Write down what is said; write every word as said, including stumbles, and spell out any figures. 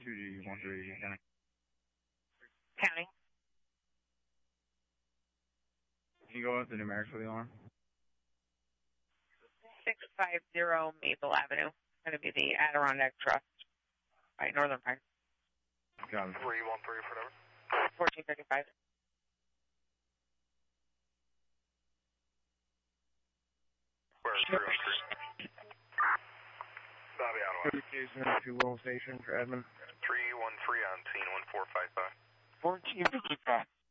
two D one three county. County. Can you go up the numerics for the alarm? six five zero Maple Avenue. It's going to be the Adirondack Trust by Northern Pine. Got it. three one three for number. fourteen thirty-five. Where is three one three? Bobby Ottawa. Communication to Willow Station for Edmund. three one three on scene one four five five. fourteen fifty-five.